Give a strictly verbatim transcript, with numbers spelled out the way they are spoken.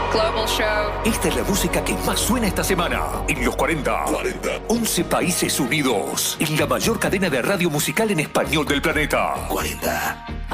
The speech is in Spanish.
Global Show. Esta es la música que más suena esta semana. En los cuarenta. cuarenta. once países unidos. En la mayor cadena de radio musical en español del planeta. cuarenta.